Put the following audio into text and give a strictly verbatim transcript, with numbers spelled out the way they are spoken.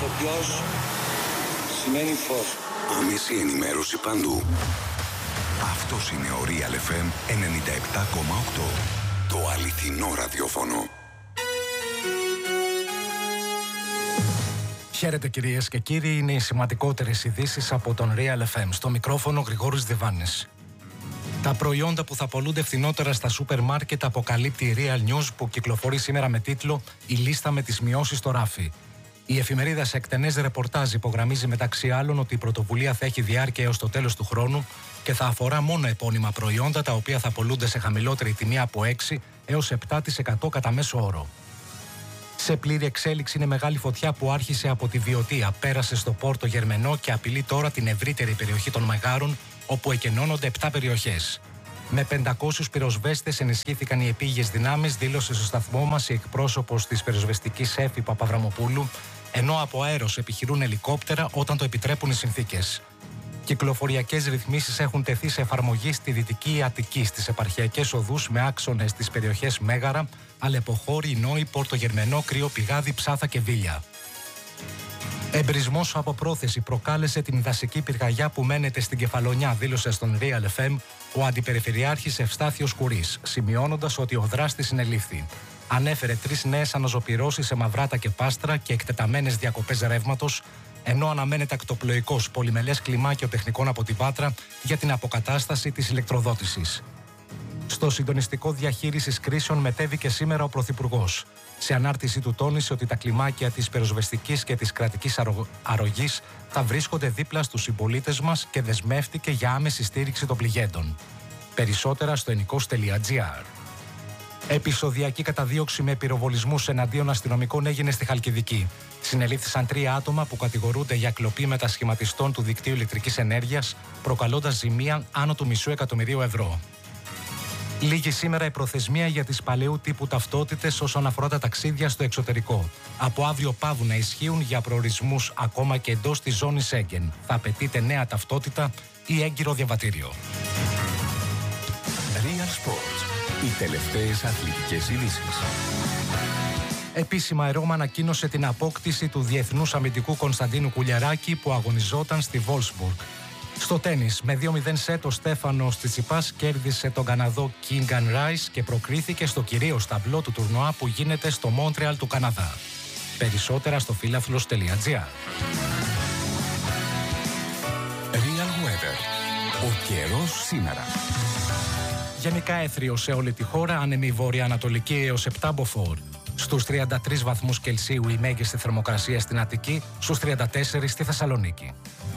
ηθοποιός σημαίνει φως. Άμεση ενημέρωση παντού. Αυτός είναι ο Real εφ εμ ενενήντα επτά κόμμα οκτώ. Το αληθινό ραδιόφωνο. Χαίρετε κυρίες και κύριοι, είναι οι σημαντικότερες ειδήσεις από τον Real εφ εμ. Στο μικρόφωνο Γρηγόρης Διβάνης. Τα προϊόντα που θα πωλούνται φθηνότερα στα σούπερ μάρκετ αποκαλύπτει η Real News, που κυκλοφορεί σήμερα με τίτλο «Η λίστα με τις μειώσεις στο ράφι». Η εφημερίδα σε εκτενές ρεπορτάζ υπογραμμίζει μεταξύ άλλων ότι η πρωτοβουλία θα έχει διάρκεια έως το τέλος του χρόνου και θα αφορά μόνο επώνυμα προϊόντα τα οποία θα πωλούνται σε χαμηλότερη τιμή από έξι έως επτά τοις εκατό κατά μέσο όρο. Σε πλήρη εξέλιξη είναι μεγάλη φωτιά που άρχισε από τη Βιωτία, πέρασε στο Πόρτο Γερμενό και απειλεί τώρα την ευρύτερη περιοχή των Μεγάρων, όπου εκενώνονται επτά περιοχές. Με πεντακόσιους πυροσβέστες ενισχύθηκαν οι επίγειες δυνάμεις, δήλωσε στο σταθμό μας η εκπρόσωπος της πυροσβεστικής Εφη Παπαβραμοπούλου, ενώ από αέρος επιχειρούν ελικόπτερα όταν το επιτρέπουν οι συνθήκες. Κυκλοφοριακές ρυθμίσεις έχουν τεθεί σε εφαρμογή στη Δυτική Αττική, στις επαρχιακές οδούς με άξονες στις περιοχές Μέγαρα, Αλεποχώρη, Νόη, Πόρτο Γερμενό, Κρύο Πηγάδι, Ψάθα και Βίλια. Εμπρισμός από πρόθεση προκάλεσε την δασική πυρκαγιά που μένεται στην Κεφαλονιά, δήλωσε στον Real εφ εμ ο Αντιπεριφερειάρχης Ευστάθιος Κουρής, σημειώνοντας ότι ο δράστης συνελήφθη. Ανέφερε τρεις νέες αναζωπυρώσεις σε Μαυράτα και Πάστρα και εκτεταμένες διακοπές ρεύματος, ενώ αναμένεται ακτοπλοϊκός πολυμελές κλιμάκιο τεχνικών από την Πάτρα για την αποκατάσταση της ηλεκτροδότησης. Στο συντονιστικό διαχείρισης κρίσεων μετέβηκε σήμερα ο Πρωθυπουργός. Σε ανάρτηση του τόνισε ότι τα κλιμάκια της πυροσβεστικής και της κρατικής αρω... αρρωγής θα βρίσκονται δίπλα στους συμπολίτες μας και δεσμεύτηκε για άμεση στήριξη των πληγέντων. Περισσότερα στο ενικός τελεία τζι άρ. Επεισοδιακή καταδίωξη με πυροβολισμούς εναντίον αστυνομικών έγινε στη Χαλκιδική. Συνελήφθησαν τρία άτομα που κατηγορούνται για κλοπή μετασχηματιστών του δικτύου ηλεκτρικής ενέργειας, προκαλώντας ζημία άνω του μισού εκατομμυρίου ευρώ. Λήγει σήμερα η προθεσμία για τις παλαιού τύπου ταυτότητες όσον αφορά τα ταξίδια στο εξωτερικό. Από αύριο πάβουν να ισχύουν για προορισμούς ακόμα και εντός της ζώνης Σέγγεν. Θα απαιτείται νέα ταυτότητα ή έγκυρο διαβατήριο. Real Sports. Οι τελευταίες αθλητικές ειδήσεις. Επίσημα η Ρώμα ανακοίνωσε την απόκτηση του διεθνούς αμυντικού Κωνσταντίνου Κουλιαράκη που αγωνιζόταν στη Βόλσμπουργκ. Στο τένις, με δύο μηδέν σετ ο Στέφανος Τσιτσιπάς κέρδισε τον Καναδό Κίνγκαν Ράις και προκρίθηκε στο κυρίως ταμπλό του τουρνουά που γίνεται στο Μόντρεαλ του Καναδά. Περισσότερα στο φίλαθλος τελεία τζι άρ. Real Weather. Ο καιρός σήμερα. Γενικά έθριο σε όλη τη χώρα, άνεμη βορειοανατολική έως επτά μποφόρ. Στους τριάντα τρεις βαθμούς Κελσίου η μέγιστη θερμοκρασία στην Αττική, στους τριάντα τέσσερα στη Θεσσαλονίκη.